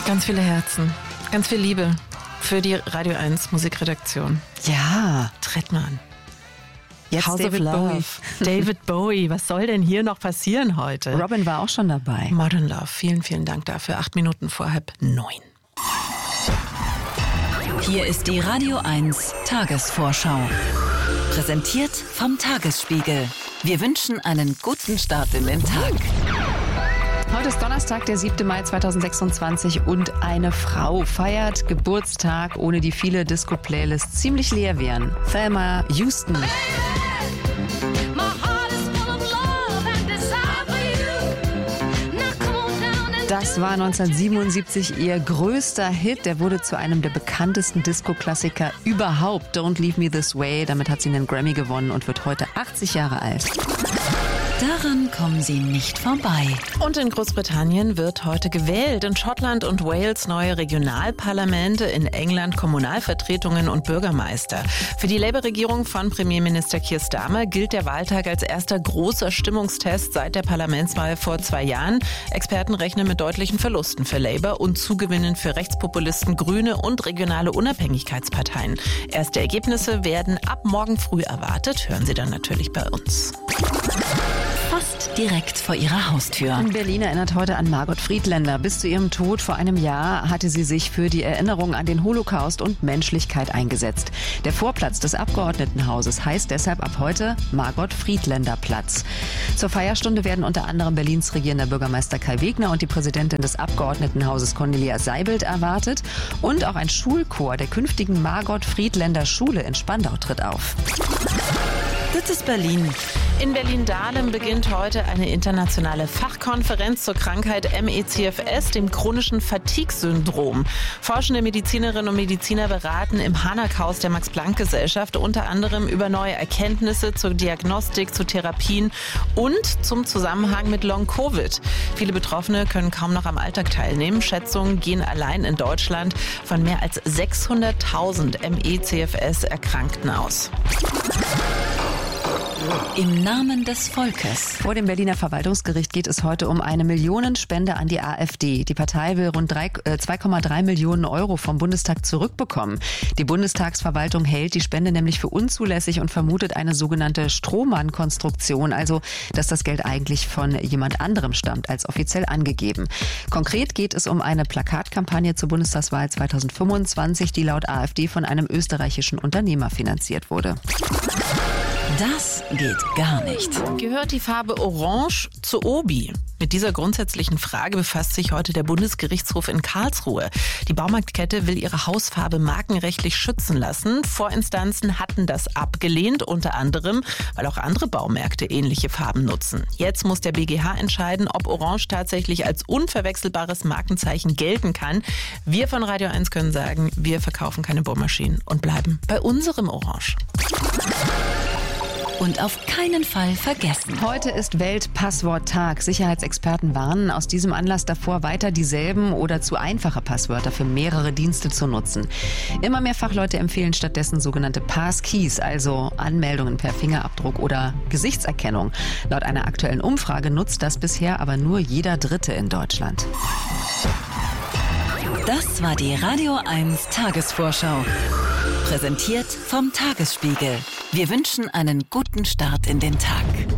Ganz viele Herzen, ganz viel Liebe für die Radio 1 Musikredaktion. Ja. Tritt mal an. Jetzt House David of Love. Bowie. David Bowie, was soll denn hier noch passieren heute? Robin war auch schon dabei. Modern Love, vielen, vielen Dank dafür. 8 Minuten vor 8:30. Hier ist die Radio 1 Tagesvorschau. Präsentiert vom Tagesspiegel. Wir wünschen einen guten Start in den Tag. Heute ist Donnerstag, der 7. Mai 2026 und eine Frau feiert Geburtstag, ohne die viele Disco-Playlists ziemlich leer wären. Thelma Houston. Das war 1977 ihr größter Hit. Der wurde zu einem der bekanntesten Disco-Klassiker überhaupt. Don't Leave Me This Way. Damit hat sie einen Grammy gewonnen und wird heute 80 Jahre alt. Daran kommen Sie nicht vorbei. Und in Großbritannien wird heute gewählt. In Schottland und Wales neue Regionalparlamente, in England Kommunalvertretungen und Bürgermeister. Für die Labour-Regierung von Premierminister Keir Starmer gilt der Wahltag als erster großer Stimmungstest seit der Parlamentswahl vor 2 Jahren. Experten rechnen mit deutlichen Verlusten für Labour und Zugewinnen für Rechtspopulisten, Grüne und regionale Unabhängigkeitsparteien. Erste Ergebnisse werden ab morgen früh erwartet. Hören Sie dann natürlich bei uns. Fast direkt vor Ihrer Haustür. In Berlin erinnert heute an Margot Friedländer. Bis zu ihrem Tod vor einem Jahr hatte sie sich für die Erinnerung an den Holocaust und Menschlichkeit eingesetzt. Der Vorplatz des Abgeordnetenhauses heißt deshalb ab heute Margot Friedländer Platz. Zur Feierstunde werden unter anderem Berlins regierender Bürgermeister Kai Wegner und die Präsidentin des Abgeordnetenhauses Cornelia Seibelt erwartet. Und auch ein Schulchor der künftigen Margot Friedländer Schule in Spandau tritt auf. Das ist Berlin. In Berlin-Dahlem beginnt heute eine internationale Fachkonferenz zur Krankheit ME/CFS, dem chronischen Fatigue-Syndrom. Forschende Medizinerinnen und Mediziner beraten im Harnack-Haus der Max-Planck-Gesellschaft unter anderem über neue Erkenntnisse zur Diagnostik, zu Therapien und zum Zusammenhang mit Long-Covid. Viele Betroffene können kaum noch am Alltag teilnehmen. Schätzungen gehen allein in Deutschland von mehr als 600.000 ME/CFS-Erkrankten aus. Im Namen des Volkes. Vor dem Berliner Verwaltungsgericht geht es heute um eine Millionenspende an die AfD. Die Partei will rund 2,3 Millionen Euro vom Bundestag zurückbekommen. Die Bundestagsverwaltung hält die Spende nämlich für unzulässig und vermutet eine sogenannte Strohmann-Konstruktion, also dass das Geld eigentlich von jemand anderem stammt, als offiziell angegeben. Konkret geht es um eine Plakatkampagne zur Bundestagswahl 2025, die laut AfD von einem österreichischen Unternehmer finanziert wurde. Das geht gar nicht. Gehört die Farbe Orange zu Obi? Mit dieser grundsätzlichen Frage befasst sich heute der Bundesgerichtshof in Karlsruhe. Die Baumarktkette will ihre Hausfarbe markenrechtlich schützen lassen. Vorinstanzen hatten das abgelehnt, unter anderem, weil auch andere Baumärkte ähnliche Farben nutzen. Jetzt muss der BGH entscheiden, ob Orange tatsächlich als unverwechselbares Markenzeichen gelten kann. Wir von Radio 1 können sagen, wir verkaufen keine Bohrmaschinen und bleiben bei unserem Orange. Und auf keinen Fall vergessen. Heute ist Weltpassworttag. Sicherheitsexperten warnen aus diesem Anlass davor, weiter dieselben oder zu einfache Passwörter für mehrere Dienste zu nutzen. Immer mehr Fachleute empfehlen stattdessen sogenannte Passkeys, also Anmeldungen per Fingerabdruck oder Gesichtserkennung. Laut einer aktuellen Umfrage nutzt das bisher aber nur jeder Dritte in Deutschland. Das war die Radio 1 Tagesvorschau. Präsentiert vom Tagesspiegel. Wir wünschen einen guten Start in den Tag.